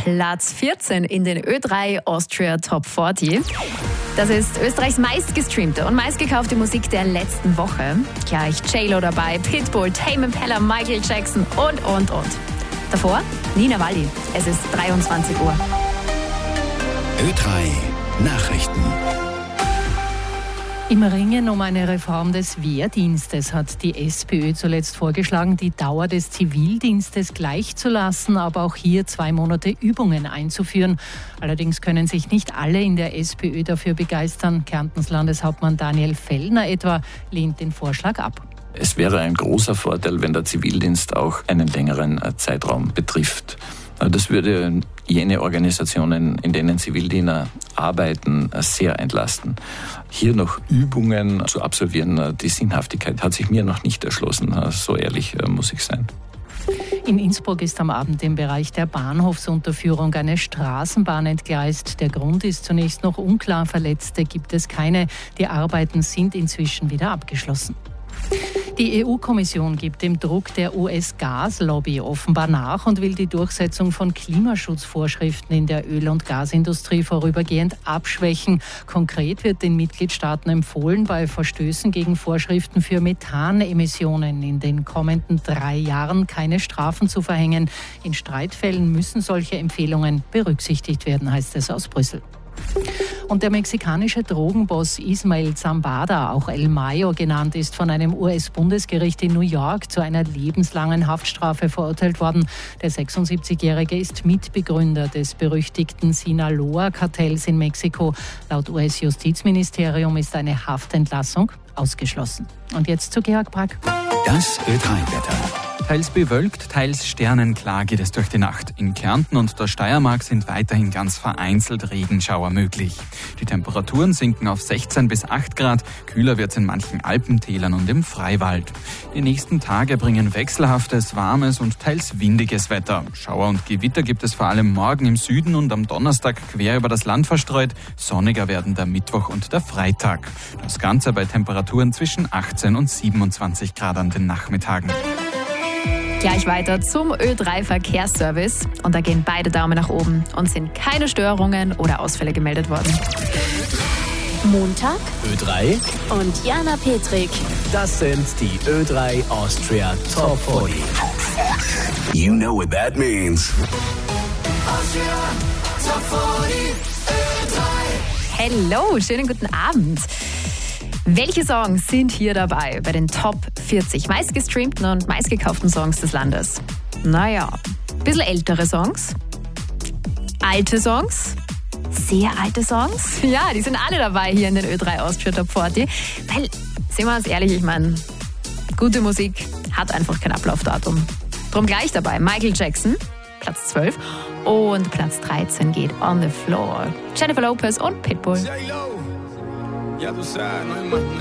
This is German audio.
Platz 14 in den Ö3 Austria Top 40. Das ist Österreichs meistgestreamte und meistgekaufte Musik der letzten Woche. Gleich J-Lo dabei, Pitbull, Tame Impala, Michael Jackson und. Davor Nina Walli. Es ist 23 Uhr. Ö3 Nachrichten. Im Ringen um eine Reform des Wehrdienstes hat die SPÖ zuletzt vorgeschlagen, die Dauer des Zivildienstes gleichzulassen, aber auch hier 2 Monate Übungen einzuführen. Allerdings können sich nicht alle in der SPÖ dafür begeistern. Kärntens Landeshauptmann Daniel Fellner etwa lehnt den Vorschlag ab. Es wäre ein großer Vorteil, wenn der Zivildienst auch einen längeren Zeitraum betrifft. Das würde jene Organisationen, in denen Zivildiener arbeiten, sehr entlasten. Hier noch Übungen zu absolvieren, die Sinnhaftigkeit hat sich mir noch nicht erschlossen, so ehrlich muss ich sein. In Innsbruck ist am Abend im Bereich der Bahnhofsunterführung eine Straßenbahn entgleist. Der Grund ist zunächst noch unklar, Verletzte gibt es keine. Die Arbeiten sind inzwischen wieder abgeschlossen. Die EU-Kommission gibt dem Druck der US-Gaslobby offenbar nach und will die Durchsetzung von Klimaschutzvorschriften in der Öl- und Gasindustrie vorübergehend abschwächen. Konkret wird den Mitgliedstaaten empfohlen, bei Verstößen gegen Vorschriften für Methanemissionen in den kommenden 3 Jahren keine Strafen zu verhängen. In Streitfällen müssen solche Empfehlungen berücksichtigt werden, heißt es aus Brüssel. Und der mexikanische Drogenboss Ismael Zambada, auch El Mayo genannt, ist von einem US-Bundesgericht in New York zu einer lebenslangen Haftstrafe verurteilt worden. Der 76-Jährige ist Mitbegründer des berüchtigten Sinaloa-Kartells in Mexiko. Laut US-Justizministerium ist eine Haftentlassung ausgeschlossen. Und jetzt zu Georg Brack. Das Ö3-Wetter. Teils bewölkt, teils sternenklar geht es durch die Nacht. In Kärnten und der Steiermark sind weiterhin ganz vereinzelt Regenschauer möglich. Die Temperaturen sinken auf 16 bis 8 Grad. Kühler wird es in manchen Alpentälern und im Freiwald. Die nächsten Tage bringen wechselhaftes, warmes und teils windiges Wetter. Schauer und Gewitter gibt es vor allem morgen im Süden und am Donnerstag quer über das Land verstreut. Sonniger werden der Mittwoch und der Freitag. Das Ganze bei Temperaturen zwischen 18 und 27 Grad an den Nachmittagen. Gleich weiter zum Ö3 Verkehrsservice. Und da gehen beide Daumen nach oben und sind keine Störungen oder Ausfälle gemeldet worden. Montag Ö3 und Jana Petrik. Das sind die Ö3 Austria Top 40. You know what that means. Austria Top 40 Ö3. Hello, schönen guten Abend. Welche Songs sind hier dabei bei den Top 40 meistgestreamten und meistgekauften Songs des Landes? Naja, ein bisschen ältere Songs, alte Songs, sehr alte Songs. Ja, die sind alle dabei hier in den Ö3 Austria Top 40. Weil, sehen wir uns ehrlich, ich meine, gute Musik hat einfach kein Ablaufdatum. Drum gleich dabei Michael Jackson, Platz 12. Und Platz 13 geht On the Floor. Jennifer Lopez und Pitbull. Ya tú sabes, no hay más nada.